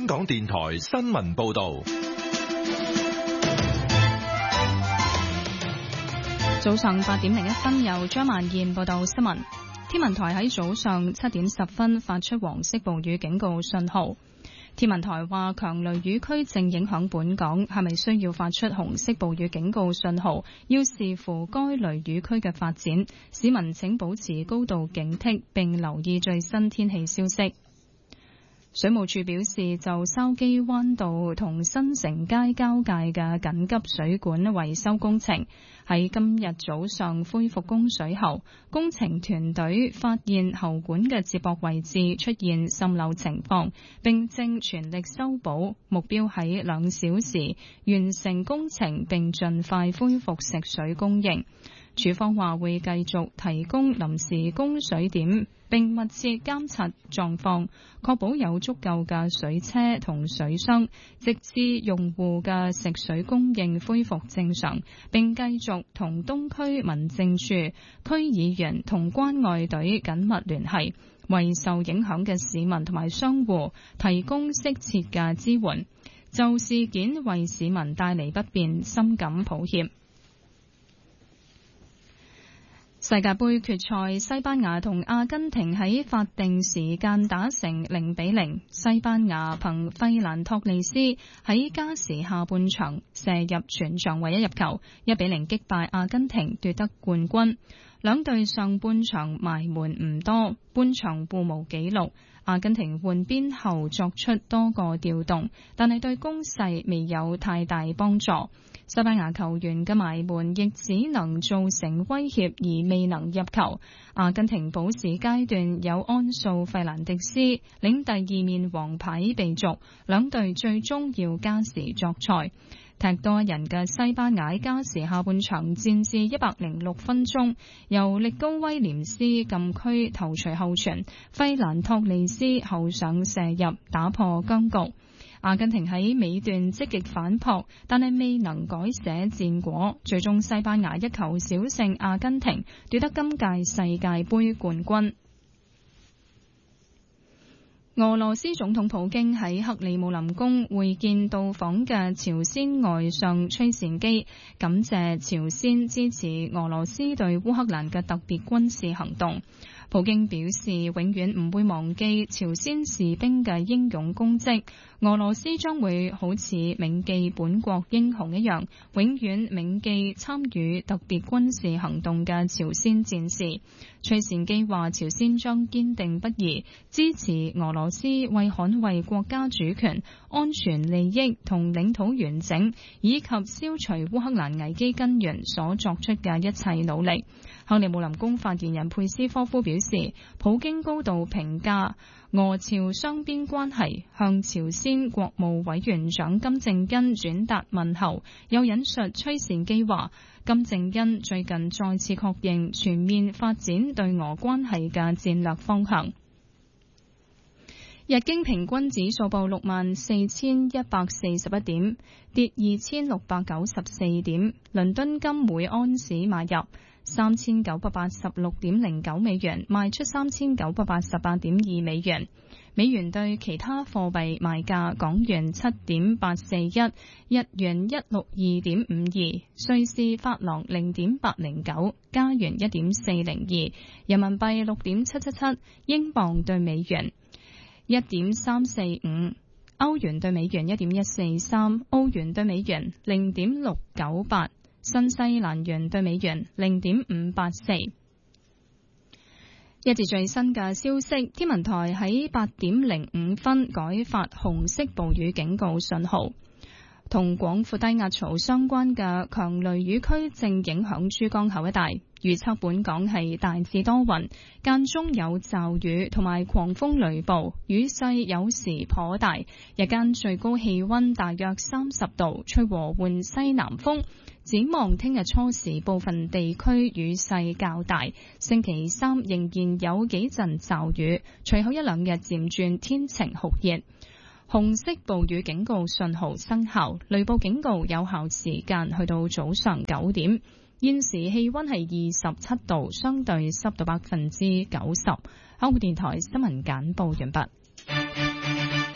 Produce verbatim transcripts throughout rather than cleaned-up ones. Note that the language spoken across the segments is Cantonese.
港電台新聞報道。 早上八點零一分，由張曼燕報道新聞。天文台喺早上七點十分發出黃色暴雨警告信號。天文台話，強雷雨區正影響本港，係咪需要發出紅色暴雨警告信號，要視乎該雷雨區嘅發展。市民請保持高度警惕，並留意最新天氣消息。水務署表示，就筲箕灣道同新城街交界嘅緊急水管維修工程，喺今日早上恢復供水後，工程團隊發現喉管嘅接駁位置出現滲漏情況，並正全力修補，目標喺兩小時完成工程並盡快恢復食水供應。署方話會繼續提供臨時供水點，並密切監察狀況，確保有足夠嘅水車同水箱，直至用戶嘅食水供應恢復正常，並繼續同東區民政處、區議員同關愛隊緊密聯繫，為受影響嘅市民同埋商戶提供適切嘅支援。就事件為市民帶嚟不便，深感抱歉。世界盃決賽，西班牙同阿根廷喺法定時間打成零比零。西班牙憑費蘭托利斯喺加時下半場射入全場唯一入球，一比零擊敗阿根廷奪得冠軍。兩隊上半場埋門唔多，半場互無紀錄。阿根廷換邊後作出多個調動，但係對攻勢未有太大幫助。西班牙球員嘅埋門亦只能造成威脅而未能入球。阿根廷補時階段有安素費蘭迪斯領第二面黃牌被逐，兩隊最終要加時作賽。踢多人嘅西班牙加時下半場戰至一百零六分鐘，由力高威廉斯禁區頭槌後傳，費蘭托利斯後上射入打破僵局。阿根廷喺尾段積極反撲，但係未能改寫戰果，最終西班牙一球小勝阿根廷，奪得今屆世界盃冠軍。俄羅斯總統普京喺克里姆林宮會見到訪嘅朝鮮外相崔善基，感謝朝鮮支持俄羅斯對烏克蘭嘅特別軍事行動。普京表示永遠唔會忘記朝鮮士兵嘅英勇功績，俄羅斯將會好似銘記本國英雄一樣，永遠銘記參與特別軍事行動嘅朝鮮戰士。崔善基話朝鮮將堅定不移支持俄羅斯為捍衛國家主權、安全利益同領土完整，以及消除烏克蘭危機根源所作出嘅一切努力。克里姆林宮發言人佩斯科夫表示，普京高度評價俄朝雙邊關係，向朝鮮國務委員長金正恩轉達問候。又引述崔善基話，金正恩最近再次確認全面發展對俄關係嘅戰略方向。日經平均指數報六萬四千一百四十一點，跌二千六百九十四點。倫敦金每安士買入三千九百八十六點零九美元，賣出三千九百八十八點二美元。美元對其他貨幣賣價：港元七點八四一，日元一六二點五二，瑞士法郎零點八零九，加元一點四零二，人民幣六點七七七，英鎊對美元一點三四五，歐元對美元一點一四三，澳元對美元零點六九八，新西蘭元對美元零點五八四。一節最新嘅消息，天文台喺八點零五分改發紅色暴雨警告信號。同廣闊低壓槽相關嘅強雷雨區正影響珠江口一帶，預測本港係大致多雲，間中有驟雨同埋狂風雷暴，雨勢有時頗大。日間最高氣溫大約三十度，吹和緩西南風。展望聽日初時部分地區雨勢較大，星期三仍然有幾陣驟雨，隨後一兩日漸轉天晴酷熱。紅色暴雨警告信號生效，雷暴警告有效時間去到早上九點。現時氣溫係二十七度，相對濕度百分之九十。香港電台新聞簡報完畢。 交通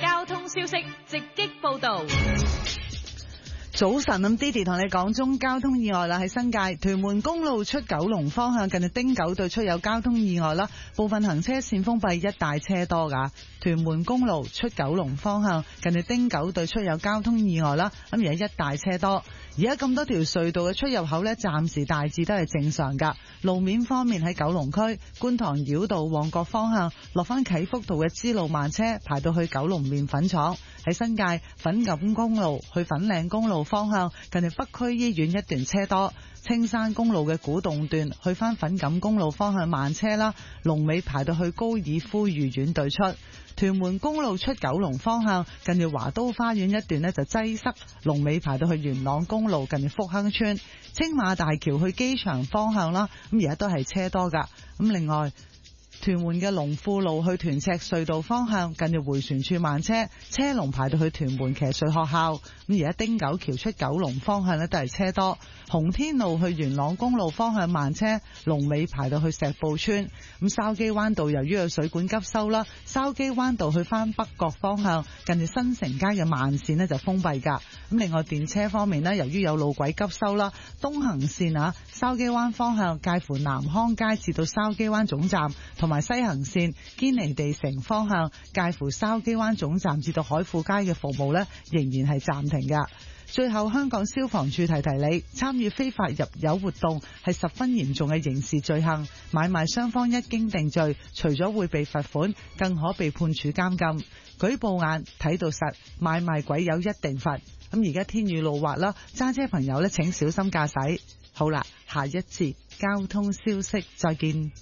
消息直擊報道。 早晨，咁 Didi 同你講中交通意外啦，喺新界屯門公路出九龍方向，近住汀九對出有交通意外啦，部分行車線封閉，一帶車多噶。屯門公路出九龍方向，近住汀九對出有交通意外啦，咁而家一帶車多。而家咁多條隧道嘅出入口呢，暫時大致都係正常噶。路面方面喺九龍區觀塘繞道旺角方向落翻啟福道嘅支路慢車排到去九龍麵粉廠。喺新界粉錦公路去粉嶺公路方向，近住北區醫院一段車多。青山公路嘅古洞段去翻粉錦公路方向慢車啦，龍尾排到去高爾夫御苑對出。屯門公路出九龍方向，近住華都花園一段呢就擠塞，龍尾排到去元朗公路近住福亨村。青馬大橋去機場方向啦，咁而家都係車多噶。咁另外屯門嘅龍富路去屯赤隧道方向，近住回旋處慢車，車龍排到去屯門騎術學校。咁而家汀九橋出九龍方向呢都係車多。紅天路去元朗公路方向慢車，龍尾排到去石埔村。咁筲箕灣道由於有水管急修啦，筲箕灣道去翻北角方向，近住新城街嘅慢線呢就封閉噶。咁另外電車方面呢，由於有路軌急修啦，東行線啊筲箕灣方向介乎南康街至到筲箕灣總站，同埋西行線堅尼地城方向介乎筲箕灣總站至到海富街嘅服務呢，仍然係暫停噶。最後，香港消防處提提你，參與非法入油活動係十分嚴重嘅刑事罪行，買賣雙方一經定罪，除咗會被罰款，更可被判處監禁。舉報眼睇到實，買賣鬼油一定罰。咁而家天雨路滑啦，揸車朋友呢請小心駕駛。好啦，下一節交通消息再見。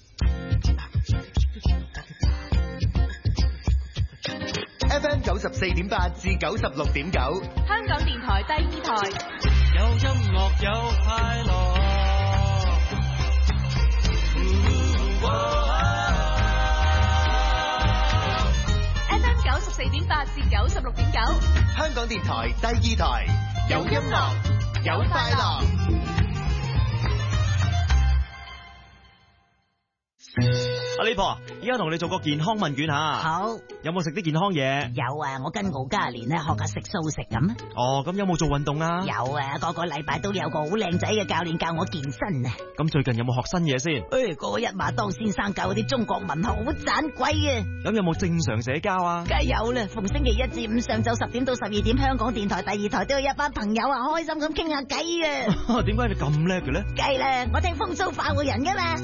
F M 九十四點八至九十六點九， 香港電台第二台， 有音樂有快樂。 F M 九十四點八至九十六點九， 香港電台第二台，有音樂有快樂。 阿李婆，依家同你做個健康問卷吓。 好。 有冇食啲健康嘢？ 有啊，我跟敖嘉蓮咧學下食素食咁。 哦，咁有冇做運動啊？ 有啊，個個禮拜都有個好靚仔嘅教練教我健身啊。 咁最近有冇學新嘢先？ 誒，嗰個一馬當先生教嗰啲中國文學好盞鬼啊。 咁有冇正常社交啊？ 梗係有啦，逢星期一至五上晝十點到十二點，香港電台第二台都有一班朋友啊，開心咁傾下偈啊。 點解你咁叻嘅咧？ 梗係啦，我聽風騷快活人噶嘛。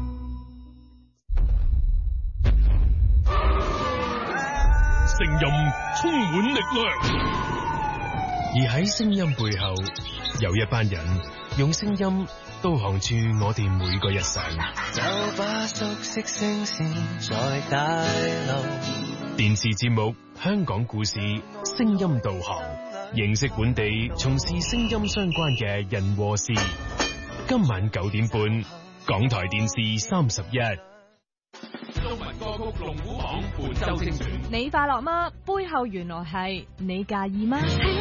聲音充滿力量，而喺聲音背後，有一班人用聲音導航住我哋每個日常。 就把熟悉聲線在大路。 電視節目《香港故事》聲音導航，認識本地從事聲音相關嘅人和事。今晚九點半，港台電視三十一。 中文歌曲龍虎榜本周精選。 你快樂嗎？背後原來係你介意嗎？